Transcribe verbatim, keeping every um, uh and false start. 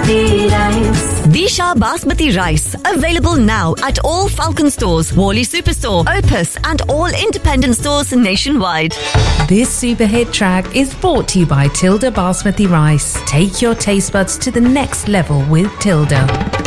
Basmati rice. Disha Basmati rice. Available now at all Falcon stores, Worley Superstore, Opus and all independent stores nationwide. This super hit track is brought to you by Tilda Basmati rice. Take your taste buds to the next level with Tilda.